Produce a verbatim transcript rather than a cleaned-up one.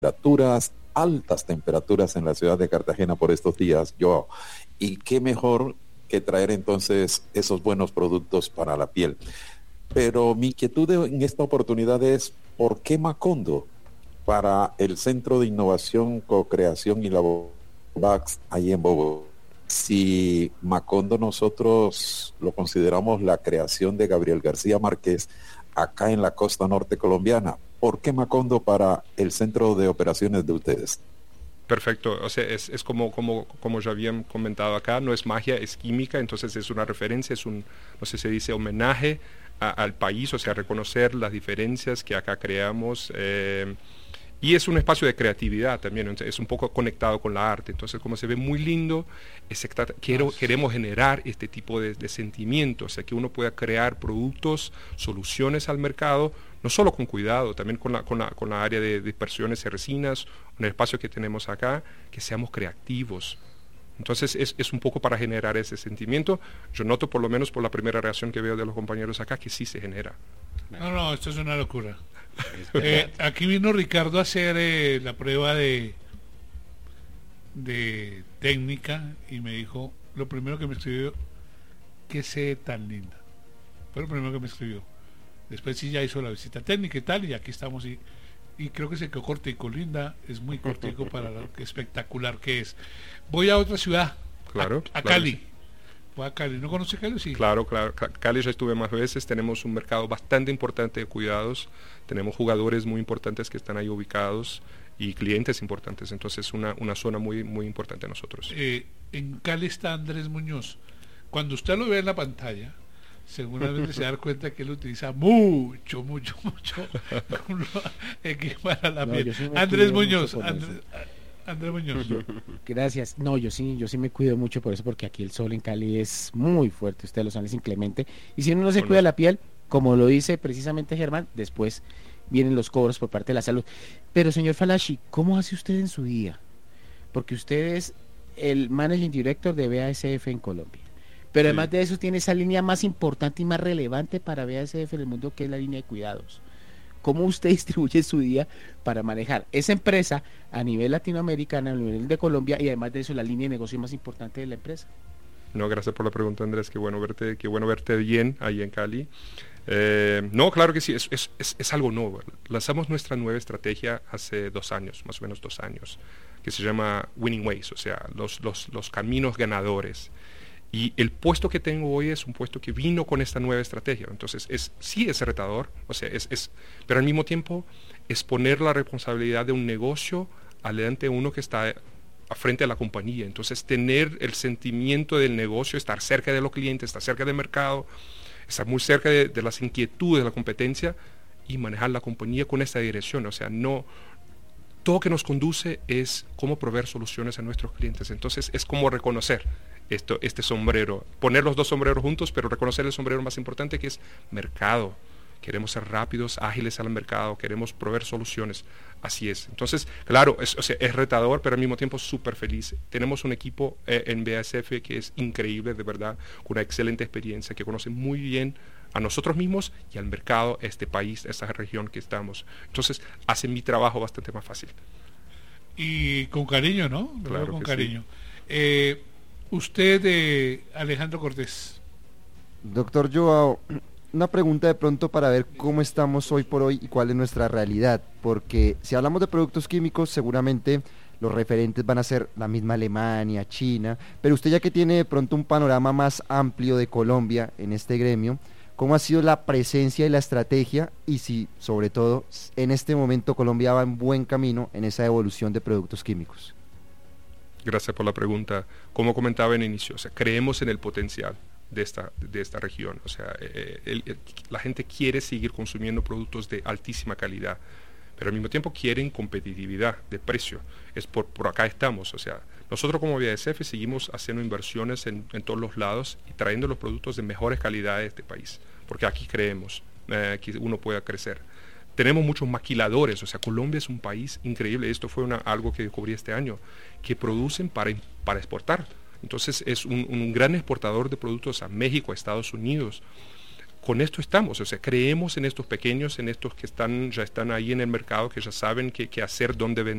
temperaturas, altas temperaturas en la ciudad de Cartagena por estos días, yo, y qué mejor que traer entonces esos buenos productos para la piel. Pero mi inquietud en esta oportunidad es, ¿por qué Macondo para el Centro de Innovación, Co-Creación y Laborax ahí en Bogotá? Si Macondo nosotros lo consideramos la creación de Gabriel García Márquez acá en la costa norte colombiana, ¿por qué Macondo para el centro de operaciones de ustedes? Perfecto, o sea, es, es como, como, como ya habían comentado acá, no es magia, es química, entonces es una referencia, es un, no sé, se dice homenaje a, al país, o sea, reconocer las diferencias que acá creamos, eh, y es un espacio de creatividad también, es un poco conectado con la arte, entonces como se ve muy lindo, es, quiero, queremos generar este tipo de, de sentimientos, o sea, que uno pueda crear productos, soluciones al mercado, no solo con cuidado, también con la, con la, con la área de dispersiones y resinas, en el espacio que tenemos acá, que seamos creativos. Entonces es, es un poco para generar ese sentimiento. Yo noto, por lo menos por la primera reacción que veo de los compañeros acá, que sí se genera. No, no, esto es una locura. eh, aquí vino Ricardo a hacer eh, la prueba de, de técnica y me dijo, lo primero que me escribió, qué sé tan linda. Fue lo primero que me escribió. Después sí ya hizo la visita técnica y tal, y aquí estamos, y, y creo que se quedó cortico, linda, es muy cortico para lo que espectacular que es. Voy a otra ciudad, claro, a, a claro, Cali. sí. Voy a Cali, ¿no conoce Cali? Sí. Claro, claro, Cali ya estuve más veces, tenemos un mercado bastante importante de cuidados, tenemos jugadores muy importantes que están ahí ubicados y clientes importantes, entonces una, una zona muy, muy importante a nosotros. Eh, en Cali está Andrés Muñoz. Cuando usted lo ve en la pantalla, seguramente se da cuenta que él utiliza mucho, mucho, mucho para la no, piel. Sí Andrés Muñoz, Andrés, Andrés Muñoz. Gracias. No, yo sí, yo sí me cuido mucho por eso, porque aquí el sol en Cali es muy fuerte, ustedes lo saben, es inclemente. Y si uno no se cuida la piel, como lo dice precisamente Germán, después vienen los cobros por parte de la salud. Pero señor Falachi, ¿cómo hace usted en su día? Porque usted es el Managing Director de B A S F en Colombia. Pero además sí. de eso tiene esa línea más importante y más relevante para B A S F en el mundo, que es la línea de cuidados. ¿Cómo usted distribuye su día para manejar esa empresa a nivel latinoamericano, a nivel de Colombia, y además de eso la línea de negocio más importante de la empresa? No, gracias por la pregunta, Andrés, qué bueno verte, qué bueno verte bien ahí en Cali. Eh, no, claro que sí, es, es, es, es algo nuevo. Lanzamos nuestra nueva estrategia hace dos años, más o menos dos años, que se llama Winning Ways, o sea, los, los, los caminos ganadores. Y el puesto que tengo hoy es un puesto que vino con esta nueva estrategia. Entonces, es, sí es retador, o sea, es, es, pero al mismo tiempo es poner la responsabilidad de un negocio adelante de uno que está a frente de la compañía. Entonces, tener el sentimiento del negocio, estar cerca de los clientes, estar cerca del mercado, estar muy cerca de, de las inquietudes de la competencia y manejar la compañía con esta dirección. O sea, no... todo que nos conduce es cómo proveer soluciones a nuestros clientes. Entonces es como reconocer esto, este sombrero, poner los dos sombreros juntos, pero reconocer el sombrero más importante, que es mercado. Queremos ser rápidos, ágiles al mercado, queremos proveer soluciones. Así es. Entonces, claro, es, o sea, es retador, pero al mismo tiempo súper feliz. Tenemos un equipo eh, en B A S F que es increíble, de verdad, con una excelente experiencia, que conoce muy bien a nosotros mismos y al mercado, a este país, a esta región que estamos. Entonces, hace mi trabajo bastante más fácil. Y con cariño, ¿no? Claro, con que cariño. Sí. Eh, usted, eh, Alejandro Cortés. Doctor Joao, una pregunta de pronto para ver cómo estamos hoy por hoy y cuál es nuestra realidad, porque si hablamos de productos químicos, seguramente los referentes van a ser la misma Alemania, China, pero usted, ya que tiene de pronto un panorama más amplio de Colombia en este gremio, ¿cómo ha sido la presencia y la estrategia? Y si, sobre todo, en este momento Colombia va en buen camino en esa evolución de productos químicos. Gracias por la pregunta. Como comentaba en el inicio, o sea, creemos en el potencial de esta, de esta región. O sea, eh, el, el, la gente quiere seguir consumiendo productos de altísima calidad, pero al mismo tiempo quieren competitividad de precio. Es por, por acá estamos. O sea, nosotros como B A S F seguimos haciendo inversiones en, en todos los lados y trayendo los productos de mejores calidades de este país, porque aquí creemos eh, que uno pueda crecer. Tenemos muchos maquiladores, o sea, Colombia es un país increíble. Esto fue una, algo que descubrí este año, que producen para, para exportar. Entonces es un, un gran exportador de productos a México, a Estados Unidos. con esto estamos, o sea, creemos en estos pequeños, en estos que están ya están ahí en el mercado, que ya saben qué, qué hacer, dónde vender.